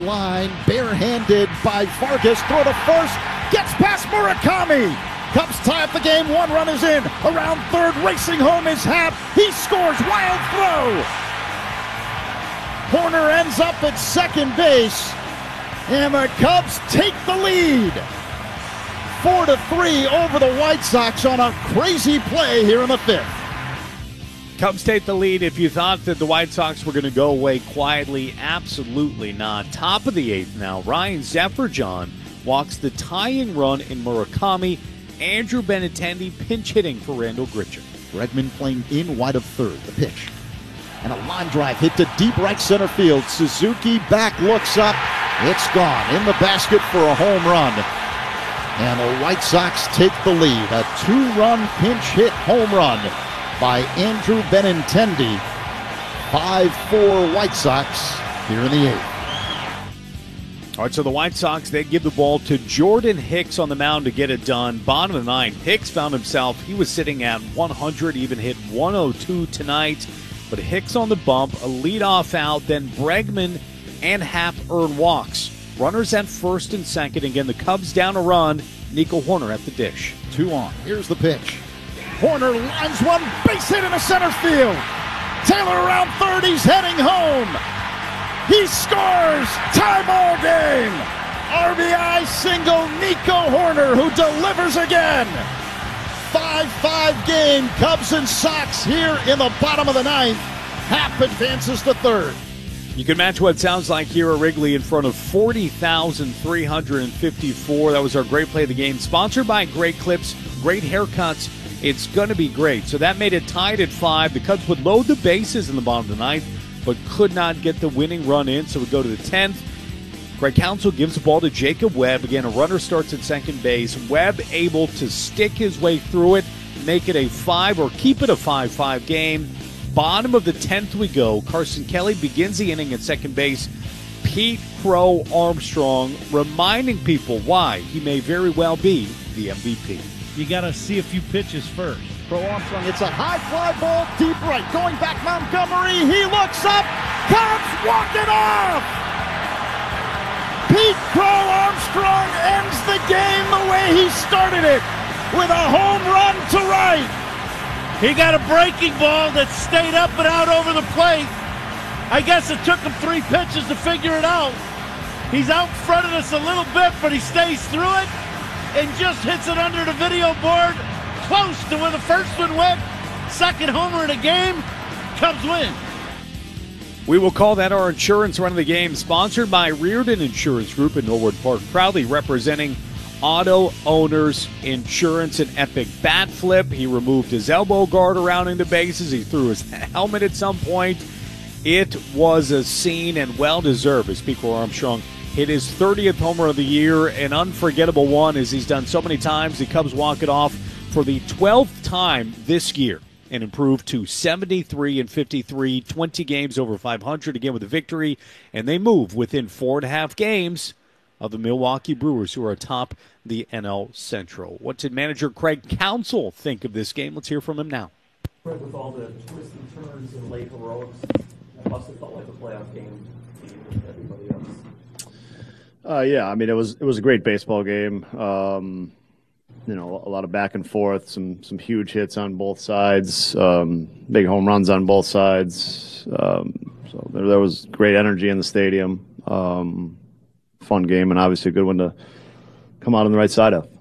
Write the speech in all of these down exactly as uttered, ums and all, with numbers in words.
Line, barehanded by Vargas, throw to first, gets past Murakami. Cubs tie up the game, one run is in. Around third, racing home is Happ. He scores, wild throw. Hoerner ends up at second base, and the Cubs take the lead. Four to three over the White Sox on a crazy play here in the fifth. Cubs take the lead. If you thought that the White Sox were going to go away quietly, absolutely not. Top of the eighth now, Ryan Zefferjon walks the tying run in Murakami. Andrew Benintendi pinch hitting for Randall Grichuk. Bregman playing in wide of third. The pitch. And a line drive hit to deep right center field. Suzuki back, looks up. It's gone. In the basket for a home run. And the White Sox take the lead. A two-run pinch hit home run by Andrew Benintendi. five four White Sox here in the eighth. All right, so the White Sox, they give the ball to Jordan Hicks on the mound to get it done. Bottom of the ninth, Hicks found himself. He was sitting at one hundred, even hit one oh two tonight. But Hicks on the bump, a leadoff out, then Bregman and Happ earn walks. Runners at first and second. Again, the Cubs down a run. Nico Hoerner at the dish. Two on. Here's the pitch. Hoerner lines one, base hit into center field. Taylor around third, he's heading home. He scores! Tie ball game! R B I single, Nico Hoerner, who delivers again. five five game, Cubs and Sox here in the bottom of the ninth. Happ advances to third. You can match what it sounds like here at Wrigley in front of forty thousand three hundred fifty-four. That was our great play of the game. Sponsored by Great Clips, great haircuts. It's going to be great. So that made it tied at five. The Cubs would load the bases in the bottom of the ninth, but could not get the winning run in, so we go to the tenth. Greg Counsell gives the ball to Jacob Webb. Again, a runner starts at second base. Webb able to stick his way through it, make it a five or keep it a five five game. Bottom of the tenth we go. Carson Kelly begins the inning at second base. Pete Crow Armstrong reminding people why he may very well be the M V P. You got to see a few pitches first. Crow Armstrong, it's a high fly ball, deep right. Going back Montgomery, he looks up. Cubs walk it off! Pete Crow Armstrong ends the game the way he started it, with a home run to right. He got a breaking ball that stayed up and out over the plate. I guess it took him three pitches to figure it out. He's out in front of us a little bit, but he stays through it and just hits it under the video board, close to where the first one went. Second homer in the game. Cubs win. We will call that our insurance run of the game, sponsored by Reardon Insurance Group in Norwood Park, proudly representing Auto Owners Insurance. An epic bat flip. He removed his elbow guard around in the bases. He threw his helmet at some point. It was a scene and well-deserved as Pete Crow Armstrong hit his thirtieth homer of the year, an unforgettable one as he's done so many times. The Cubs walk it off for the twelfth time this year and improved to seventy-three and fifty-three, twenty games over five hundred, again with a victory, and they move within four and a half games of the Milwaukee Brewers, who are atop the N L Central. What did manager Craig Counsell think of this game? Let's hear from him now. With all the twists and turns and late heroics, it must have felt like a playoff game to you with everybody else. Uh, yeah, I mean, it was it was a great baseball game. Um, you know, a lot of back and forth, some some huge hits on both sides, um, big home runs on both sides. Um, so there, there was great energy in the stadium. Um, fun game, and obviously a good one to come out on the right side of.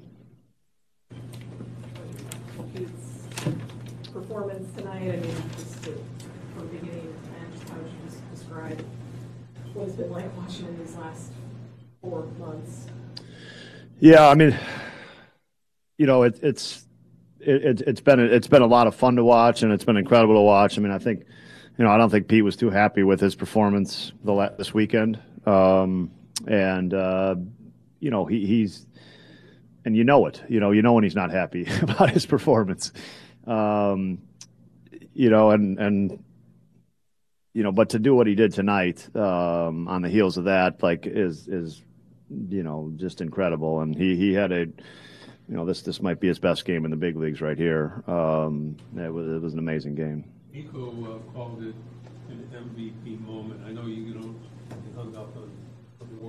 His performance tonight, I mean, just to, from beginning to end, how would you just describe what it's been like watching in these last four months? Yeah, I mean, you know, it, it's it, it's been it's been a lot of fun to watch, and it's been incredible to watch. I mean, I think, you know, I don't think Pete was too happy with his performance the this weekend, um, and uh, you know, he, he's and you know it, you know, you know when he's not happy about his performance, um, you know, and and you know, but to do what he did tonight um, on the heels of that, like, is is you know, just incredible. And he, he had a, you know, this this might be his best game in the big leagues right here. Um, it was it was an amazing game. Nico uh, called it an M V P moment. I know you don't get hung up on something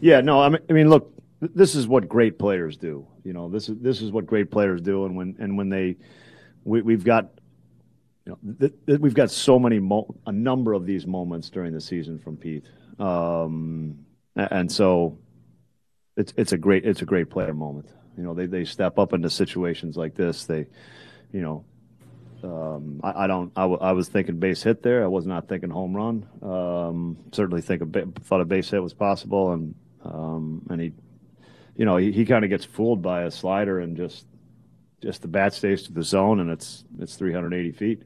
Yeah, no, I mean, I mean, look, this is what great players do. You know, this is this is what great players do, and when and when they, we, we've got, you know, th- th- we've got so many mo- a number of these moments during the season from Pete, um, and so it's it's a great it's a great player moment. You know, they they step up into situations like this. They, you know. Um, I, I don't. I, w- I was thinking base hit there. I was not thinking home run. Um, certainly think a bit, thought a base hit was possible, and um, and he, you know, he, he kind of gets fooled by a slider and just just the bat stays to the zone, and it's it's three hundred eighty feet.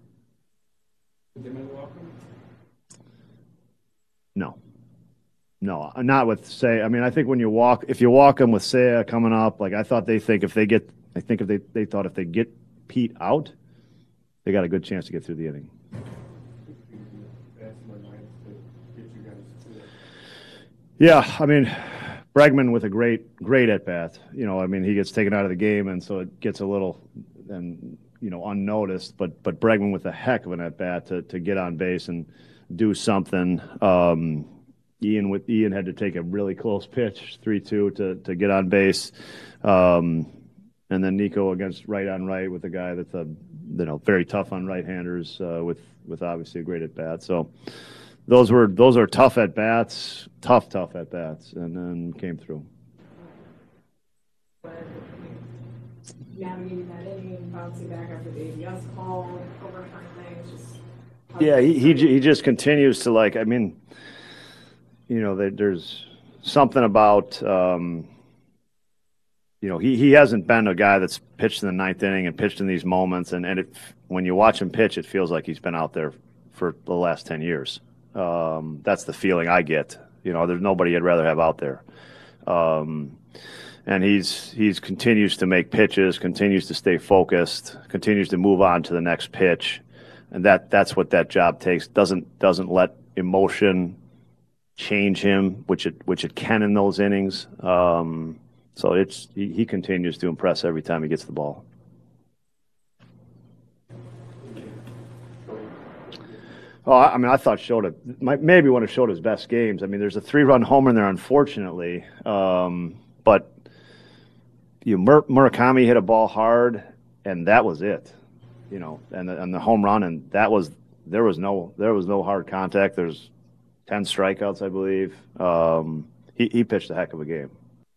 No, no, not with Say. I mean, I think when you walk, if you walk him with Seiya coming up, like I thought they think if they get, I think if they they thought if they get Pete out, they got a good chance to get through the inning. Yeah, I mean, Bregman with a great, great at bat. You know, I mean, he gets taken out of the game, and so it gets a little, and you know, unnoticed. But but Bregman with a heck of an at bat to to get on base and do something. Um, Ian with Ian had to take a really close pitch, three two, to to get on base. Um, And then Nico against right on right with a guy that's a you know very tough on right-handers uh, with with obviously a great at bat. So those were those are tough at bats, tough tough at bats, and then came through. Navigating that inning, bouncing back after the A B S call, overturning things, just yeah, he he he just continues to like. I mean, you know, there's something about. Um, You know, he, he hasn't been a guy that's pitched in the ninth inning and pitched in these moments. And, and it, when you watch him pitch, it feels like he's been out there for the last ten years. Um, that's the feeling I get. You know, there's nobody I'd rather have out there. Um, and he's he's continues to make pitches, continues to stay focused, continues to move on to the next pitch. And that that's what that job takes. Doesn't doesn't let emotion change him, which it which it can in those innings. Um So it's he, he continues to impress every time he gets the ball. Oh, I mean, I thought Shota might maybe one of Shota's best games. I mean, there's a three-run homer in there, unfortunately, um, but you Mur- Murakami hit a ball hard, and that was it. You know, and the, and the home run, and that was there was no there was no hard contact. There's ten strikeouts, I believe. Um, he he pitched a heck of a game.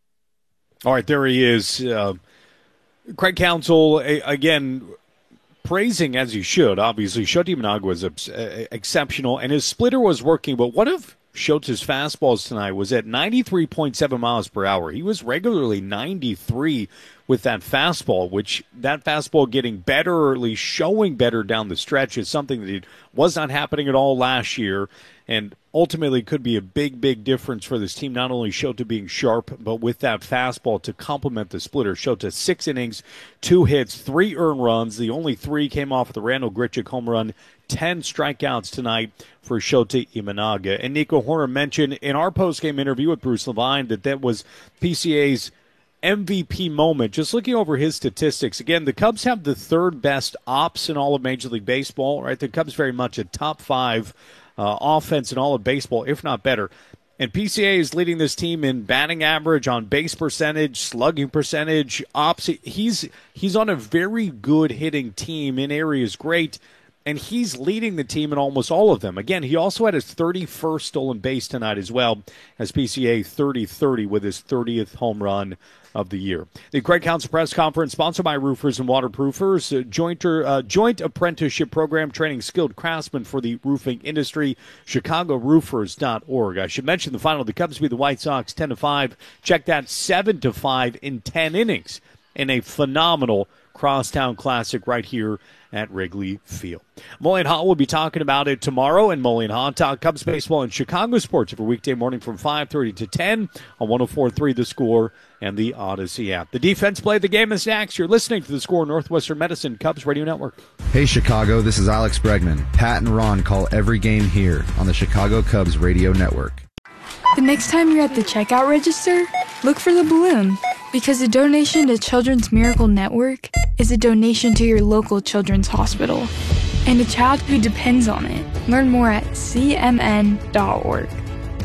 All right, there he is. Uh, Craig Counsell, a, again, praising as he should. Obviously, Shota Imanaga was uh, exceptional, and his splitter was working. But one of Shota's fastballs tonight was at ninety-three point seven miles per hour. He was regularly ninety-three with that fastball, which that fastball getting better, or at least showing better down the stretch, is something that was not happening at all last year. And ultimately could be a big, big difference for this team, not only Shota being sharp, but with that fastball to complement the splitter. Shota, six innings, two hits, three earned runs. The only three came off of the Randall Grichuk home run. Ten strikeouts tonight for Shota Imanaga. And Nico Hoerner mentioned in our postgame interview with Bruce Levine that that was P C A's M V P moment. Just looking over his statistics, again, the Cubs have the third best ops in all of Major League Baseball, right? The Cubs very much a top five Uh, offense in all of baseball, if not better. And P C A is leading this team in batting average, on base percentage, slugging percentage, ops. He's he's on a very good hitting team in areas great, and he's leading the team in almost all of them. Again, he also had his thirty-first stolen base tonight as well, as P C A thirty thirty with his thirtieth home run of the year. The Craig Counsell press conference sponsored by Roofers and Waterproofers, a joint, uh, joint apprenticeship program training skilled craftsmen for the roofing industry, chicago roofers dot org. I should mention the final, the Cubs beat the White Sox ten to five. Check that, seven to five in ten innings in a phenomenal crosstown classic right here at Wrigley Field. Mully and Haugh will be talking about it tomorrow, and Mully and Haugh talk Cubs baseball and Chicago sports every weekday morning from five thirty to ten on one oh four point three The Score and the Odyssey app. The defense play of the game is next. You're listening to The Score, Northwestern Medicine Cubs Radio Network. Hey, Chicago, this is Alex Bregman. Pat and Ron call every game here on the Chicago Cubs Radio Network. The next time you're at the checkout register, look for the balloon, because a donation to Children's Miracle Network is a donation to your local children's hospital and a child who depends on it. Learn more at c m n dot org.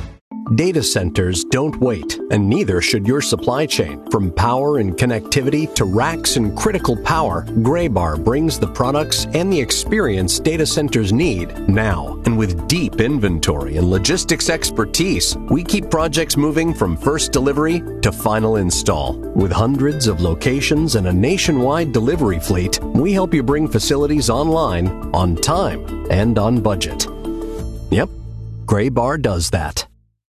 Data centers don't wait, and neither should your supply chain. From power and connectivity to racks and critical power, Graybar brings the products and the experience data centers need now. And with deep inventory and logistics expertise, we keep projects moving from first delivery to final install. With hundreds of locations and a nationwide delivery fleet, we help you bring facilities online, on time, and on budget. Yep, Graybar does that.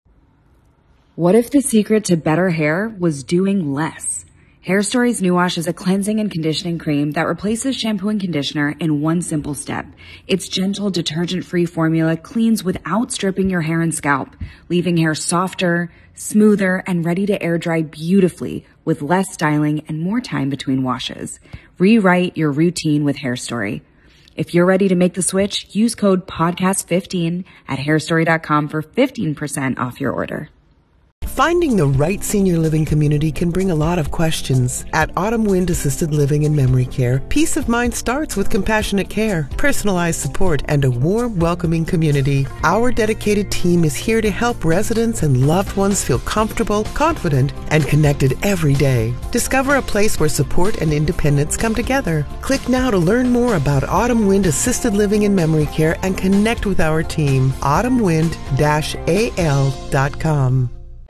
What if the secret to better hair was doing less? Hair Story's New Wash is a cleansing and conditioning cream that replaces shampoo and conditioner in one simple step. Its gentle, detergent-free formula cleans without stripping your hair and scalp, leaving hair softer, smoother, and ready to air dry beautifully with less styling and more time between washes. Rewrite your routine with Hair Story. If you're ready to make the switch, use code podcast fifteen at hair story dot com for fifteen percent off your order. Finding the right senior living community can bring a lot of questions. At Autumn Wind Assisted Living and Memory Care, peace of mind starts with compassionate care, personalized support, and a warm, welcoming community. Our dedicated team is here to help residents and loved ones feel comfortable, confident, and connected every day. Discover a place where support and independence come together. Click now to learn more about Autumn Wind Assisted Living and Memory Care and connect with our team. autumn wind dash a l dot com.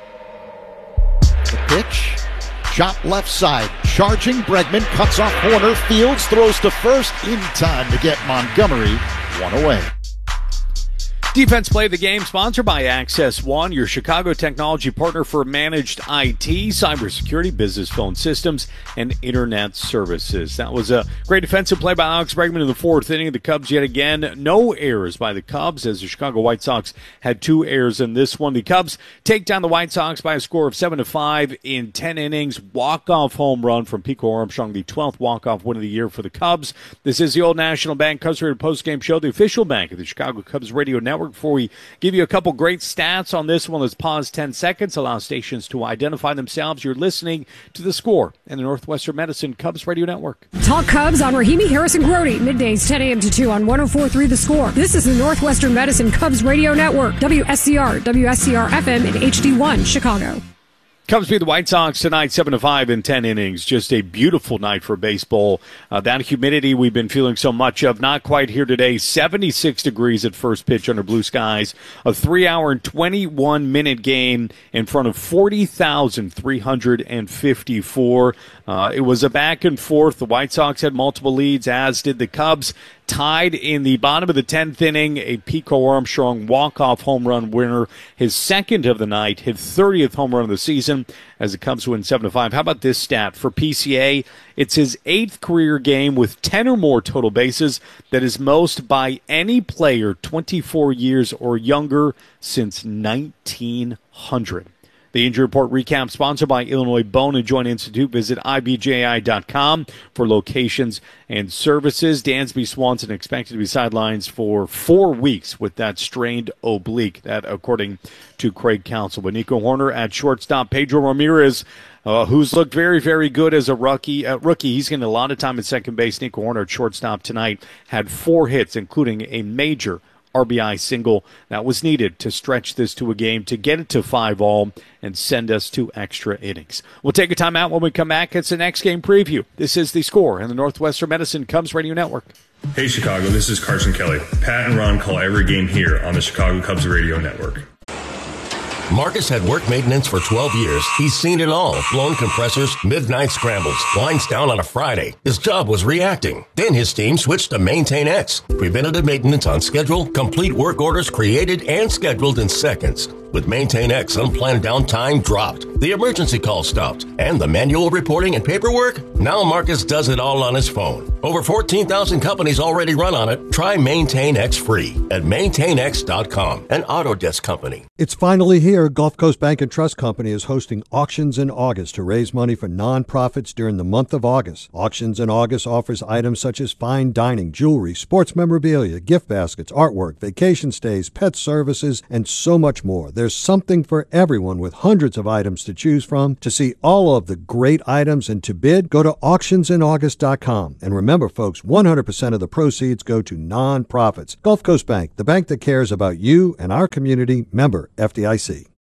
The pitch, shot left side, charging Bregman, cuts off Horner, Fields throws to first in time to get Montgomery one away. Defense Play of the Game, sponsored by Access One, your Chicago technology partner for managed I T, cybersecurity, business phone systems, and internet services. That was a great defensive play by Alex Bregman in the fourth inning. The Cubs yet again, no errors by the Cubs, as the Chicago White Sox had two errors in this one. The Cubs take down the White Sox by a score of seven to five in ten innings. Walk-off home run from Pico Armstrong, the twelfth walk-off win of the year for the Cubs. This is the Old National Bank Cubs Radio Postgame Show, the official bank of the Chicago Cubs Radio Network. Before we give you a couple great stats on this one, let's pause ten seconds, allow stations to identify themselves. You're listening to The Score and the Northwestern Medicine Cubs Radio Network. Talk Cubs on Rahimi, Harrison, Grody, middays ten a.m. to two on one oh four point three The Score. This is the Northwestern Medicine Cubs Radio Network, W S C R, W S C R F M, and H D one, Chicago. Cubs beat the White Sox tonight, seven to five in ten innings. Just a beautiful night for baseball. Uh, that humidity we've been feeling so much of, not quite here today. seventy-six degrees at first pitch under blue skies. A three-hour and twenty-one minute game in front of forty thousand three hundred fifty-four. Uh, it was a back and forth. The White Sox had multiple leads, as did the Cubs. Tied in the bottom of the tenth inning, a Pico Armstrong walk-off home run winner, his second of the night, his thirtieth home run of the season, as the Cubs win seven to five. How about this stat? For P C A, it's his eighth career game with ten or more total bases. That is most by any player twenty-four years or younger since nineteen hundred. The Injury Report recap sponsored by Illinois Bone and Joint Institute. Visit I B J I dot com for locations and services. Dansby Swanson expected to be sidelines for four weeks with that strained oblique. That according to Craig Counsell. But Nico Horner at shortstop. Pedro Ramirez, uh, who's looked very, very good as a rookie. Uh, rookie. He's getting a lot of time at second base. Nico Horner at shortstop tonight had four hits, including a major R B I single that was needed to stretch this to a game, to get it to five all and send us to extra innings. We'll take a time out. When we come back, it's the next game preview. This is The Score and the Northwestern Medicine Cubs Radio Network. Hey Chicago, this is Carson Kelly. Pat and Ron call every game here on the Chicago Cubs Radio Network. Marcus had work maintenance for twelve years. He's seen it all. Blown compressors, midnight scrambles, lines down on a Friday. His job was reacting. Then his team switched to Maintain X. Preventative maintenance on schedule, complete work orders created and scheduled in seconds. With Maintain X, unplanned downtime dropped. The emergency call stopped. And the manual reporting and paperwork? Now Marcus does it all on his phone. Over fourteen thousand companies already run on it. Try Maintain X free at maintain x dot com, an Autodesk company. It's finally here. Gulf Coast Bank and Trust Company is hosting auctions in August to raise money for nonprofits during the month of August. Auctions in August offers items such as fine dining, jewelry, sports memorabilia, gift baskets, artwork, vacation stays, pet services, and so much more. There's something for everyone with hundreds of items to choose from. To see all of the great items and to bid, go to auctions in august dot com. And remember, folks, one hundred percent of the proceeds go to nonprofits. Gulf Coast Bank, the bank that cares about you and our community. Member F D I C.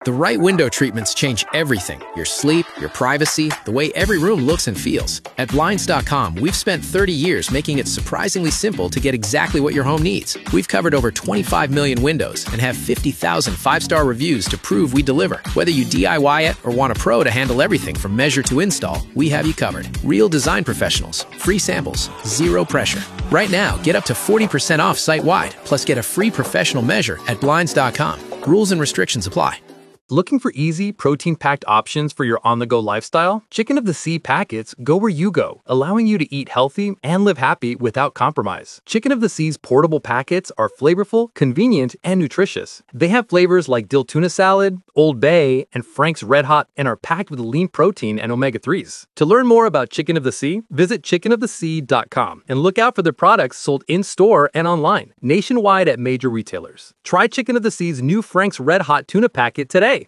The right window treatments change everything. Your sleep, your privacy, the way every room looks and feels. At Blinds dot com, we've spent thirty years making it surprisingly simple to get exactly what your home needs. We've covered over twenty-five million windows and have fifty thousand five-star reviews to prove we deliver. Whether you D I Y it or want a pro to handle everything from measure to install, we have you covered. Real design professionals, free samples, zero pressure. Right now, get up to forty percent off site-wide, plus get a free professional measure at Blinds dot com. Rules and restrictions apply. Looking for easy, protein-packed options for your on-the-go lifestyle? Chicken of the Sea packets go where you go, allowing you to eat healthy and live happy without compromise. Chicken of the Sea's portable packets are flavorful, convenient, and nutritious. They have flavors like dill tuna salad, Old Bay, and Frank's Red Hot, and are packed with lean protein and omega threes. To learn more about Chicken of the Sea, visit chicken of the sea dot com and look out for their products sold in-store and online, nationwide at major retailers. Try Chicken of the Sea's new Frank's Red Hot tuna packet today.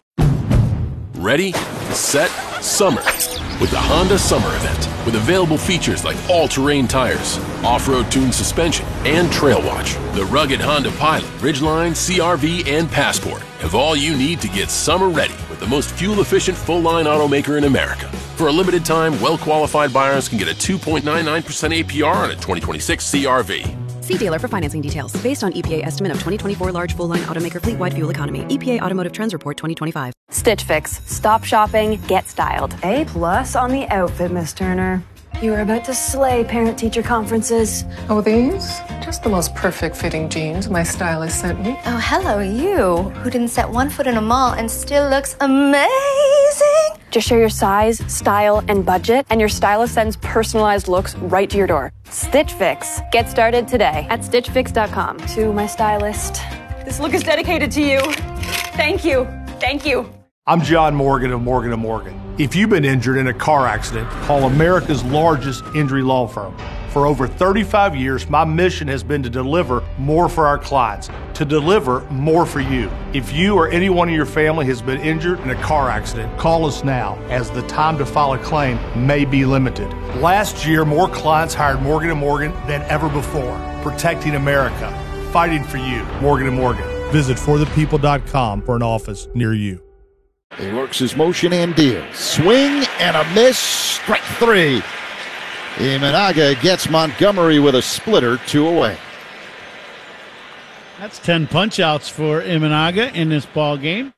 Ready, set, summer with the Honda Summer Event. With available features like all-terrain tires, off-road tuned suspension, and Trail Watch. The rugged Honda Pilot, Ridgeline, C R V, and Passport have all you need to get summer ready with the most fuel-efficient full-line automaker in America. For a limited time, well-qualified buyers can get a two point nine nine percent A P R on a twenty twenty-six C R V. See dealer for financing details. Based on E P A estimate of twenty twenty-four large full-line automaker fleet-wide fuel economy. E P A Automotive Trends Report twenty twenty-five. Stitch Fix. Stop shopping, get styled. A plus on the outfit, Miss Turner. You are about to slay parent-teacher conferences. Oh, these? Just the most perfect fitting jeans my stylist sent me. Oh, hello, you, who didn't set one foot in a mall and still looks amazing. Just share your size, style, and budget, and your stylist sends personalized looks right to your door. Stitch Fix. Get started today at stitch fix dot com. To my stylist, this look is dedicated to you. Thank you. Thank you. I'm John Morgan of Morgan and Morgan. If you've been injured in a car accident, call America's largest injury law firm. For over thirty-five years, my mission has been to deliver more for our clients, to deliver more for you. If you or anyone in your family has been injured in a car accident, call us now, as the time to file a claim may be limited. Last year, more clients hired Morgan and Morgan than ever before, protecting America, fighting for you. Morgan and Morgan. Visit for the people dot com for an office near you. He works his motion and deals. Swing and a miss. Strike three. Imanaga gets Montgomery with a splitter, two away. That's ten punch-outs for Imanaga in this ball game.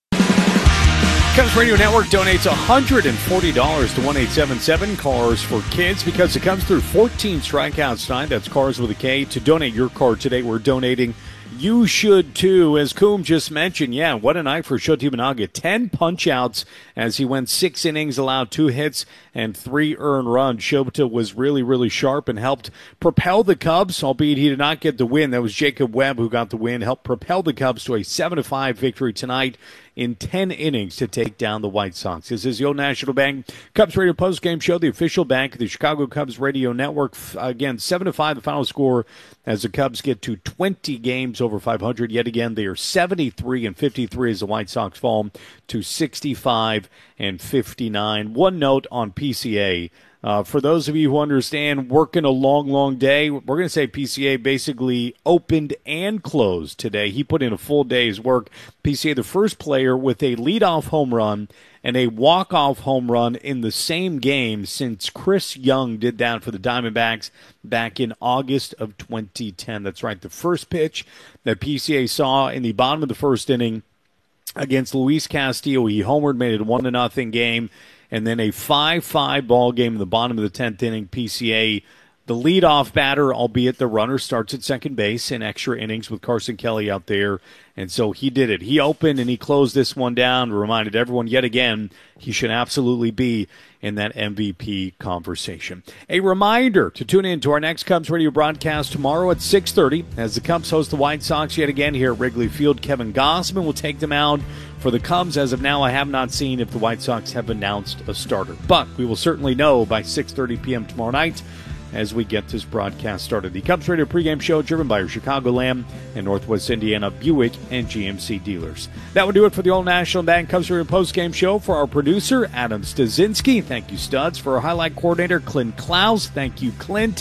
Cubs Radio Network donates one hundred forty dollars to one eight seven seven Cars for Kids because it comes through fourteen strikeouts tonight. That's Cars with a K. To donate your car today, we're donating. You should, too. As Coom just mentioned, yeah, what a night for Shota Imanaga. Ten punch-outs as he went six innings, allowed two hits and three earned runs. Shota was really, really sharp and helped propel the Cubs, albeit he did not get the win. That was Jacob Webb who got the win, helped propel the Cubs to a seven to five victory tonight in ten innings to take down the White Sox. This is the Old National Bank Cubs Radio Postgame Show, the official bank of the Chicago Cubs Radio Network. Again, seven to five the final score as the Cubs get to twenty games over five hundred. Yet again, they are seventy-three and fifty-three as the White Sox fall to sixty-five and fifty-nine. One note on P C A. Uh, for those of you who understand working a long, long day, we're going to say P C A basically opened and closed today. He put in a full day's work. P C A, the first player with a leadoff home run and a walk-off home run in the same game since Chris Young did that for the Diamondbacks back in August of twenty ten. That's right, the first pitch that P C A saw in the bottom of the first inning against Luis Castillo. He homered, made it a one to nothing game. And then a five five ball game in the bottom of the tenth inning. P C A, the leadoff batter, albeit the runner starts at second base in extra innings with Carson Kelly out there. And so he did it. He opened and he closed this one down, reminded everyone yet again he should absolutely be in that M V P conversation. A reminder to tune in to our next Cubs radio broadcast tomorrow at six thirty as the Cubs host the White Sox yet again here at Wrigley Field. Kevin Gossman will take them out. For the Cubs, as of now, I have not seen if the White Sox have announced a starter. But we will certainly know by six thirty p.m. tomorrow night as we get this broadcast started. The Cubs Radio pregame show driven by your Chicagoland and Northwest Indiana Buick and G M C dealers. That will do it for the Old National Bank Cubs Radio postgame show. For our producer, Adam Stasinski, thank you, Studs. For our highlight coordinator, Clint Klaus, thank you, Clint.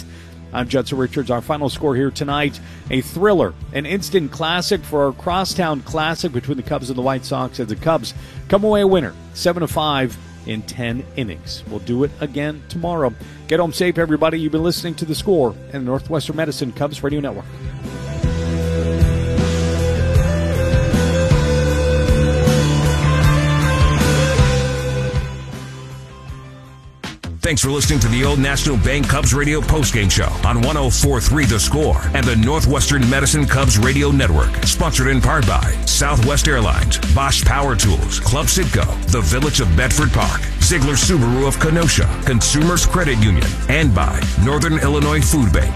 I'm Judson Richards. Our final score here tonight, a thriller, an instant classic for our Crosstown Classic between the Cubs and the White Sox, as the Cubs come away a winner, seven to five in ten innings. We'll do it again tomorrow. Get home safe, everybody. You've been listening to The Score and the Northwestern Medicine Cubs Radio Network. Thanks for listening to the Old National Bank Cubs Radio postgame show on one oh four point three The Score and the Northwestern Medicine Cubs Radio Network. Sponsored in part by Southwest Airlines, Bosch Power Tools, Club Citgo, the Village of Bedford Park, Ziegler Subaru of Kenosha, Consumers Credit Union, and by Northern Illinois Food Bank.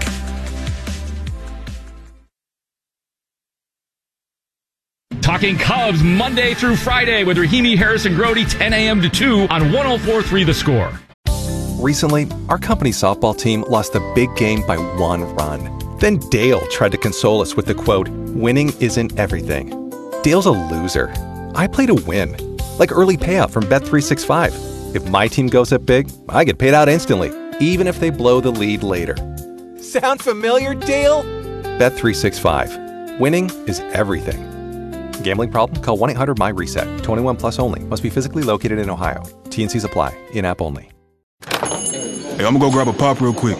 Talking Cubs Monday through Friday with Rahimi Harrison Grody, ten a.m. to two on one oh four point three The Score. Recently, our company softball team lost a big game by one run. Then Dale tried to console us with the quote, "Winning isn't everything." Dale's a loser. I play to win. Like early payout from Bet three sixty-five. If my team goes up big, I get paid out instantly, even if they blow the lead later. Sound familiar, Dale? Bet three sixty-five. Winning is everything. Gambling problem? Call one eight hundred M Y reset. twenty-one plus only. Must be physically located in Ohio. T and Cs apply. In-app only. Hey, I'm gonna go grab a pop real quick.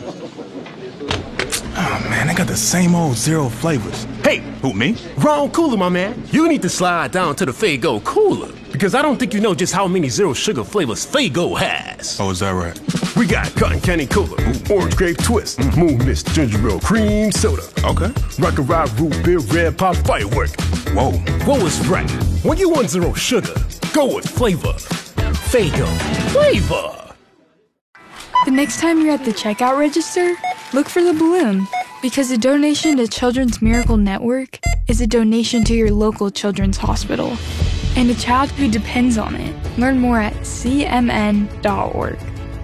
Oh, man, they got the same old zero flavors. Hey! Who, me? Wrong cooler, my man. You need to slide down to the Faygo cooler. Because I don't think you know just how many zero sugar flavors Faygo has. Oh, is that right? We got Cotton Candy Cola, Orange Grape Twist, mm. Moon Mist Ginger Ale Cream Soda. Okay. Rocket Ride Root Beer Red Pop Firework. Whoa. What was right? When you want zero sugar, go with flavor. Faygo. Flavor. The next time you're at the checkout register, look for the balloon, because a donation to Children's Miracle Network is a donation to your local children's hospital and a child who depends on it. Learn more at c m n dot org.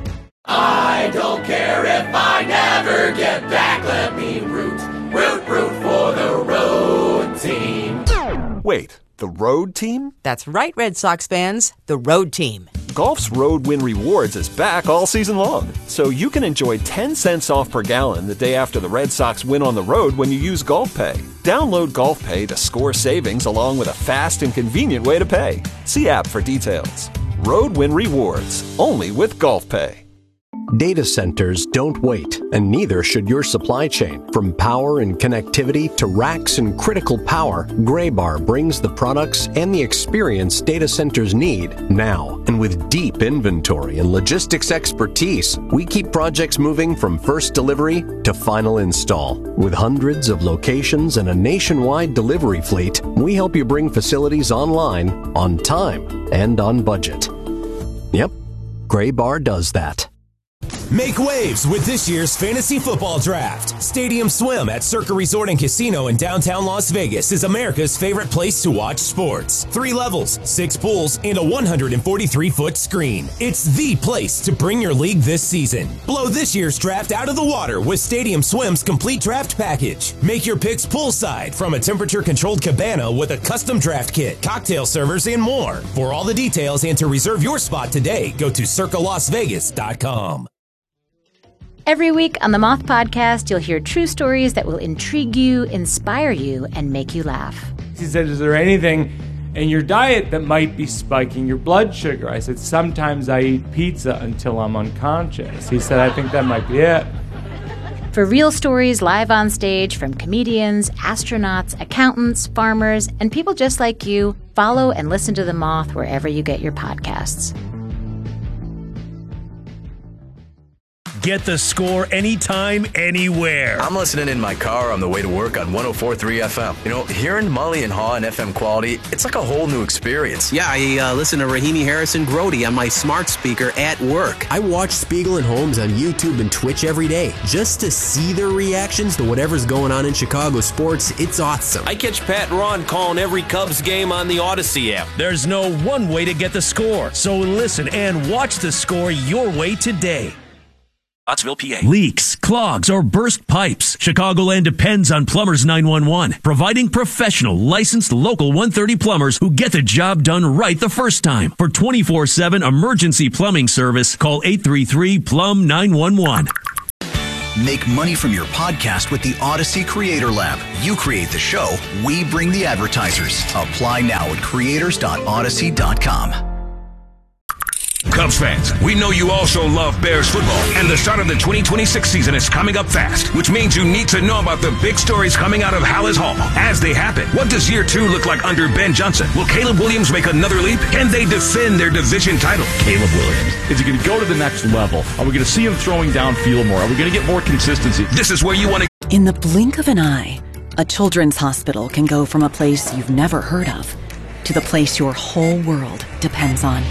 I don't care if I never get back. Let me root, root, root for the road team. Wait, the road team? That's right, Red Sox fans, the road team. Golf's Road Win Rewards is back all season long, so you can enjoy ten cents off per gallon the day after the Red Sox win on the road when you use Golf Pay. Download Golf Pay to score savings along with a fast and convenient way to pay. See app for details. Road Win Rewards, only with Golf Pay. Data centers don't wait, and neither should your supply chain. From power and connectivity to racks and critical power, Graybar brings the products and the experience data centers need now. And with deep inventory and logistics expertise, we keep projects moving from first delivery to final install. With hundreds of locations and a nationwide delivery fleet, we help you bring facilities online, on time, and on budget. Yep, Graybar does that. Make waves with this year's fantasy football draft. Stadium Swim at Circa Resort and Casino in downtown Las Vegas is America's favorite place to watch sports. Three levels, six pools, and a one hundred forty-three foot screen. It's the place to bring your league this season. Blow this year's draft out of the water with Stadium Swim's complete draft package. Make your picks poolside from a temperature-controlled cabana with a custom draft kit, cocktail servers, and more. For all the details and to reserve your spot today, go to circa las vegas dot com. Every week on the Moth Podcast, you'll hear true stories that will intrigue you, inspire you, and make you laugh. He said, is there anything in your diet that might be spiking your blood sugar? I said, sometimes I eat pizza until I'm unconscious. He said, I think that might be it. For real stories live on stage from comedians, astronauts, accountants, farmers, and people just like you, follow and listen to The Moth wherever you get your podcasts. Get The Score anytime, anywhere. I'm listening in my car on the way to work on one oh four point three F M. You know, hearing Mully and Haw and F M quality, it's like a whole new experience. Yeah, I uh, listen to Rahimi Harrison Grody on my smart speaker at work. I watch Spiegel and Holmes on YouTube and Twitch every day just to see their reactions to whatever's going on in Chicago sports. It's awesome. I catch Pat and Ron calling every Cubs game on the Odyssey app. There's no one way to get The Score, so listen and watch The Score your way today. Pottsville, P A. Leaks, clogs, or burst pipes. Chicagoland depends on Plumbers nine one one, providing professional, licensed local one thirty plumbers who get the job done right the first time. For twenty-four seven emergency plumbing service, call eight three three, plumb nine one one. Make money from your podcast with the Odyssey Creator Lab. You create the show, we bring the advertisers. Apply now at creators dot odyssey dot com. Cubs fans, we know you also love Bears football, and the start of the twenty twenty-six season is coming up fast, which means you need to know about the big stories coming out of Hallis Hall as they happen. What does year two look like under Ben Johnson? Will Caleb Williams make another leap? Can they defend their division title? Caleb Williams, is he going to go to the next level? Are we going to see him throwing downfield more? Are we going to get more consistency? This is where you want to... In the blink of an eye, a children's hospital can go from a place you've never heard of to the place your whole world depends on.